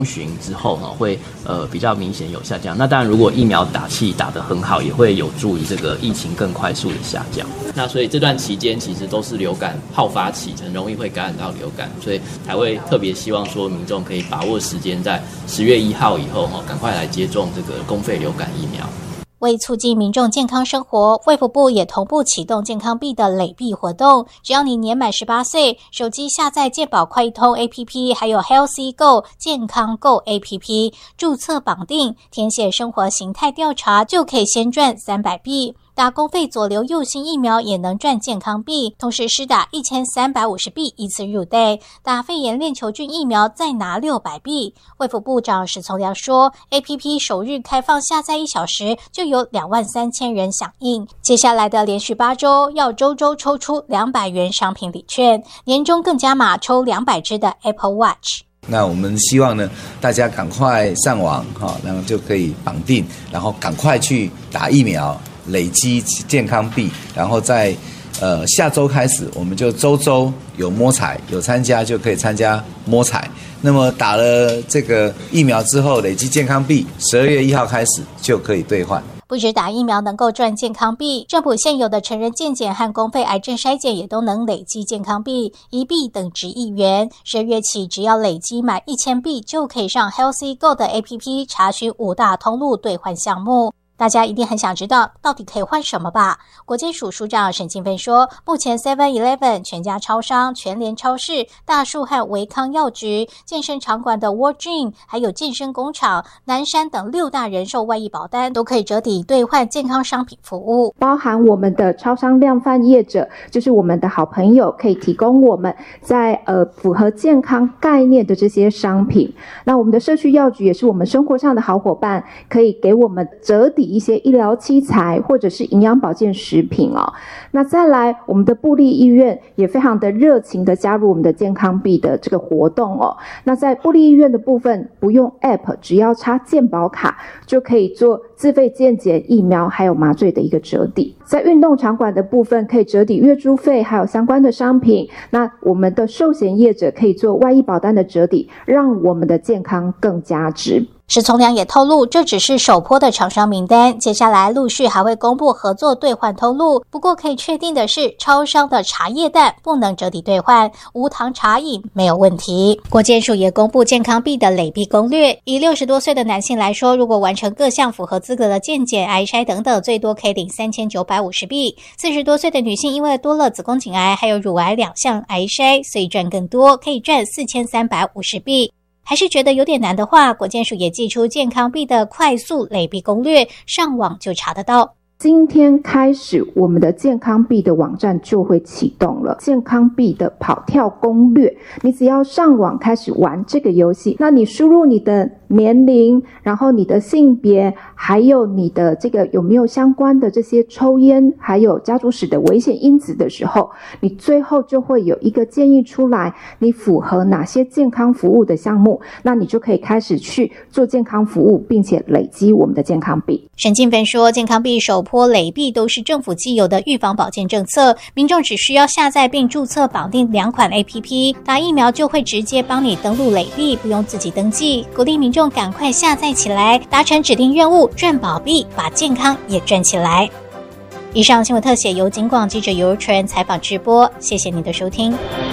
旬之后会比较明显有下降。那当然，如果疫苗打气打得很好，也会有助于这个疫情更快速的下降。那所以这段期间其实都是流感好发期，很容易会感染到流感，所以才会特别希望说民众可以把握时间，在10月1号以后赶快来接种这个公费流感疫苗。 为促进民众健康生活，卫福部也同步启动健康币的累币活动。只要你年满18岁，手机下载健保快易通 APP， 还有 Healthy Go 健康 Go APP， 注册绑定，填写生活形态调查，就可以先赚300币。打公费左流右星疫苗也能赚健康币，同时施打1350币一次入袋，打肺炎链球菌疫苗再拿600币。卫福部长史从良说 ，APP 首日开放下载1小时就有23000人响应，接下来的连续8周要周周抽出200元商品礼券，年终更加码抽200只的 Apple Watch。 那我们希望呢，大家赶快上网然后就可以绑定，然后赶快去打疫苗，累积健康币，然后在下周开始，我们就周周有摸彩，有参加就可以参加摸彩。那么打了这个疫苗之后，累积健康币，12月1号开始就可以兑换。 不止打疫苗能够赚健康币，政府现有的成人健检和公费癌症筛检也都能累积健康币，1币等值1元。12月起，只要累积满1000币，就可以上 Healthy Go 的 APP 查询5大通路兑换项目。大家一定很想知道到底可以换什么吧？国健署署长沈庆芬说，目前 7-Eleven、全家超商、全联超市、大树和维康药局、健身场馆的 World Gym， 还有健身工厂、南山等6大人寿外溢保单都可以折抵兑换健康商品服务， 包含我们的超商量贩业者，就是我们的好朋友，可以提供我们在符合健康概念的这些商品。那我们的社区药局也是我们生活上的好伙伴，可以给我们折抵一些医疗器材或者是营养保健食品哦。那再来，我们的部立医院也非常的热情的加入我们的健康币的这个活动哦。那在部立医院的部分，不用 App， 只要插健保卡就可以做自费健检、疫苗还有麻醉的一个折抵。在运动场馆的部分，可以折抵月租费还有相关的商品。那我们的寿险业者可以做外溢保单的折抵，让我们的健康更加值。 史从良也透露，这只是首波的厂商名单，接下来陆续还会公布合作兑换通路。不过可以确定的是，超商的茶叶蛋不能折抵兑换，无糖茶饮没有问题。国健署也公布健康币的累币攻略，以60多岁的男性来说，如果完成各项符合资格的健检、癌筛等等，最多可以领3950币。40多岁的女性因为多了子宫颈癌还有乳癌2项癌筛，所以赚更多，可以赚4350币。还是觉得有点难的话，国健署也寄出健康币的快速累币攻略，上网就查得到。 今天开始，我们的健康币的网站就会启动了。健康币的跑跳攻略，你只要上网开始玩这个游戏，那你输入你的年龄，然后你的性别，还有你的这个有没有相关的这些抽烟，还有家族史的危险因子的时候，你最后就会有一个建议出来，你符合哪些健康服务的项目，那你就可以开始去做健康服务，并且累积我们的健康币。 沈庆芬说，健康币首波累币都是政府既有的预防保健政策，民众只需要下载并注册绑定2款 APP， 打疫苗就会直接帮你登录累币，不用自己登记。鼓励民众赶快下载起来，达成指定任务，赚宝币，把健康也赚起来。以上新闻特写由警广记者尤纯采访直播，谢谢你的收听。